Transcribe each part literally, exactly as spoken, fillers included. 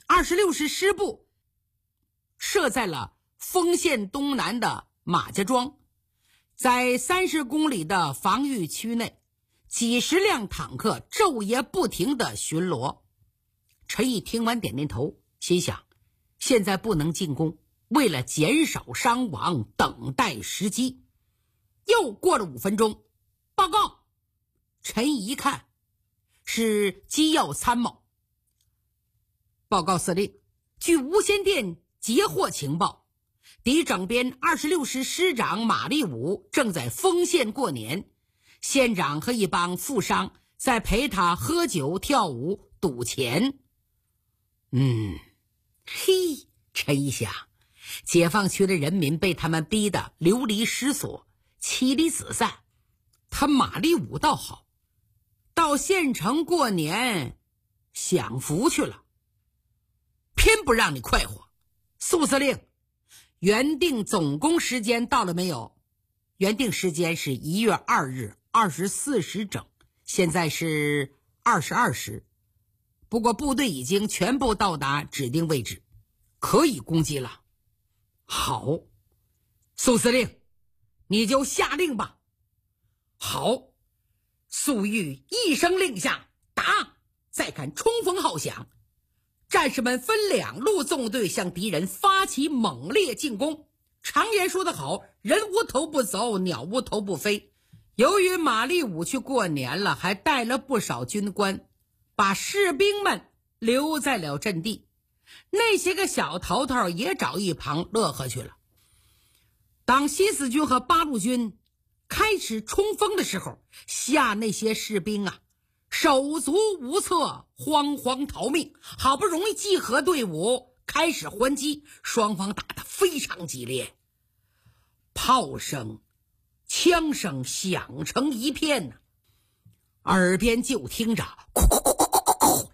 二十六师师部设在了丰县东南的马家庄，在三十公里的防御区内，几十辆坦克昼夜不停地巡逻。陈毅听完点点头，心想现在不能进攻，为了减少伤亡，等待时机。又过了五分钟，报告！陈毅一看是机要参谋。报告司令，据无线电截获情报，敌整编二十六师师长马立武正在丰县过年，县长和一帮富商在陪他喝酒跳舞赌钱。嗯，嘿，陈毅想，解放区的人民被他们逼得流离失所，妻离子散，他马立武倒好，到县城过年享福去了，偏不让你快活。苏司令，原定总攻时间到了没有？原定时间是一月二日二十四时整，现在是二十二时。不过部队已经全部到达指定位置，可以攻击了。好，苏司令，你就下令吧。好，粟裕一声令下，打！再看冲锋号响，战士们分两路纵队向敌人发起猛烈进攻。常言说得好，人无头不走，鸟无头不飞。由于马立武去过年了，还带了不少军官，把士兵们留在了阵地。那些个小头头也找一旁乐呵去了。当新四军和八路军开始冲锋的时候，下那些士兵啊，手足无措，慌慌逃命。好不容易集合队伍，开始还击，双方打得非常激烈，炮声、枪声响成一片呢、啊，耳边就听着咕咕咕咕咕咕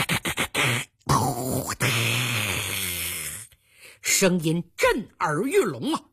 声音震耳欲聋啊！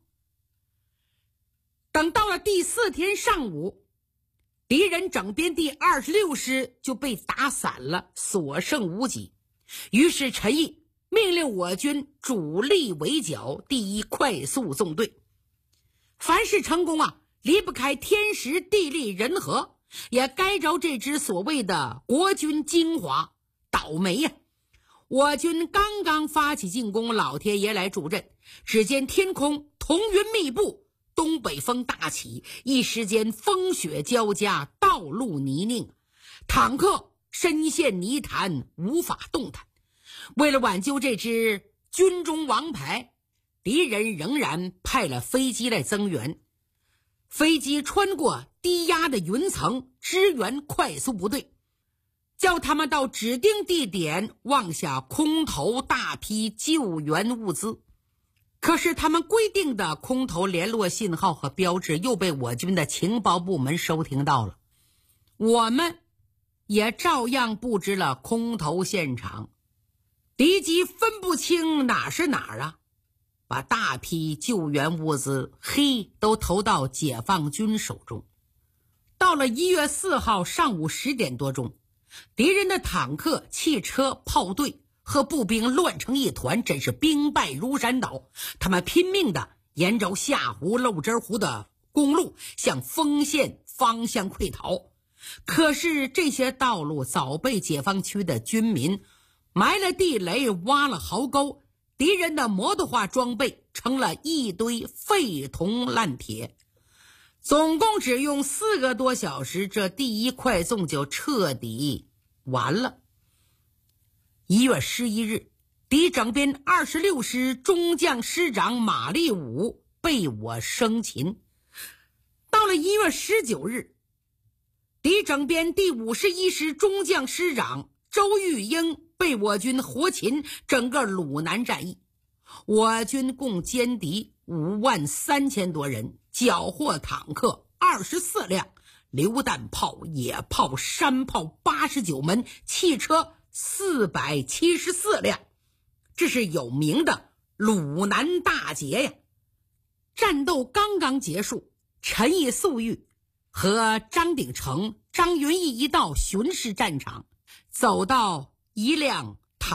等到了第四天上午，敌人整编第二十六师就被打散了，所剩无几。于是陈毅命令我军主力围剿第一快速纵队。凡是成功啊，离不开天时地利人和，也该着这支所谓的国军精华。倒霉呀、啊！我军刚刚发起进攻，老天爷来助阵，只见天空彤云密布，东北风大起，一时间风雪交加，道路泥泞，坦克深陷泥潭，无法动弹。为了挽救这支军中王牌，敌人仍然派了飞机来增援。飞机穿过低压的云层，支援快速部队，叫他们到指定地点望下空投大批救援物资。可是他们规定的空投联络信号和标志又被我军的情报部门收听到了，我们也照样布置了空投现场。敌机分不清哪是哪儿啊，把大批救援物资嘿都投到解放军手中。到了一月四号上午十点多钟，敌人的坦克、汽车、炮队和步兵乱成一团，真是兵败如山倒。他们拼命地沿着下湖、漏汁湖的公路向丰县方向溃逃。可是这些道路早被解放区的军民埋了地雷，挖了壕沟，敌人的摩托化装备成了一堆废铜烂铁。总共只用四个多小时，这第一快纵就彻底完了。一月十一日，敌整编二十六师中将师长马立武被我生擒。到了一月十九日，敌整编第五十一师中将师长周玉英被我军活擒。整个鲁南战役，我军共歼敌五万三千多人，缴获坦克二十四辆，榴弹炮、野炮、山炮八十九门，汽车四百七十四辆。这是有名的鲁南大捷呀！战斗刚刚结束，陈毅、粟裕和张鼎丞、张云逸一道巡视战场，走到一辆